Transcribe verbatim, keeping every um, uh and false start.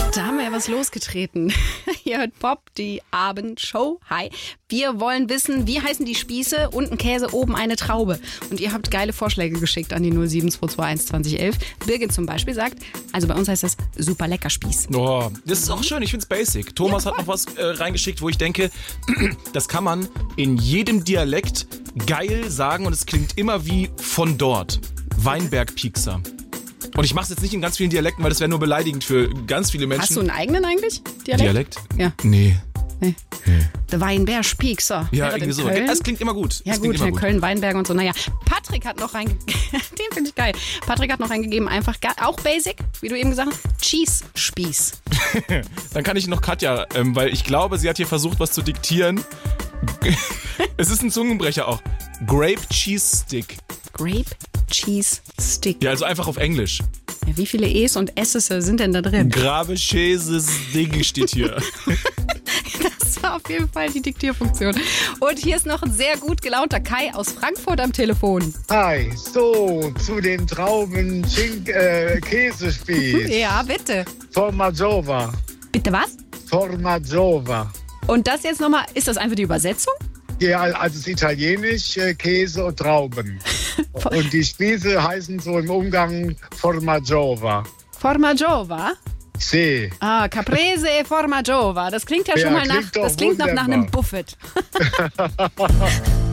Da haben wir ja was losgetreten. Ihr hört Pop, die Abendshow. Hi. Wir wollen wissen, wie heißen die Spieße? Unten Käse, oben eine Traube. Und ihr habt geile Vorschläge geschickt an die null sieben zwei zwei eins zwanzig elf. Birgit zum Beispiel sagt, also bei uns heißt das super lecker Spieß. Oh, das ist auch schön, ich find's basic. Thomas ja, hat noch was äh, reingeschickt, wo ich denke, das kann man in jedem Dialekt geil sagen und es klingt immer wie von dort. Weinberg-Piekser. Und ich mache es jetzt nicht in ganz vielen Dialekten, weil das wäre nur beleidigend für ganz viele Menschen. Hast du einen eigenen eigentlich? Dialekt? Dialekt? Ja. Nee. Nee. nee. Der Weinberg-Piekser. Ja, irgendwie so. Köln. Das klingt immer gut. Ja das gut, immer gut. Köln, Weinberg und so. Naja, Patrick hat noch reingegeben, den finde ich geil. Patrick hat noch reingegeben, einfach auch basic, wie du eben gesagt hast, Cheese-Spieß. Dann kann ich noch Katja, ähm, weil ich glaube, sie hat hier versucht, was zu diktieren. Es ist ein Zungenbrecher auch. Grape Cheese Stick. Grape Cheese Stick. Ja, also einfach auf Englisch. Ja, wie viele E's und S's sind denn da drin? Grabe Cheese Stick steht hier. Das war auf jeden Fall die Diktierfunktion. Und hier ist noch ein sehr gut gelaunter Kai aus Frankfurt am Telefon. Hi, so, zu den Trauben Chink, äh, Käsespieß. Ja, bitte. Formaggio. Bitte was? Formaggio. Und das jetzt nochmal, ist das einfach die Übersetzung? Ja, also es ist italienisch, äh, Käse und Trauben. Und die Spieße heißen so im Umgang Formaggio. Formaggio? Sì. Ah, Caprese e Formaggio. Das klingt ja schon Ja, mal nach, klingt doch das klingt noch nach einem wunderbar. Buffet.